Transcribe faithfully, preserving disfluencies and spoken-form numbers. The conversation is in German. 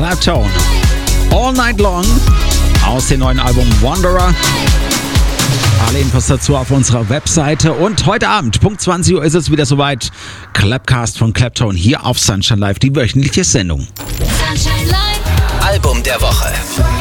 Claptone. All Night Long aus dem neuen Album Wanderer. Alle Infos dazu auf unserer Webseite. Und heute Abend, Punkt zwanzig Uhr, ist es wieder soweit. Clapcast von Claptone hier auf Sunshine Live, die wöchentliche Sendung. Sunshine Live. Album der Woche.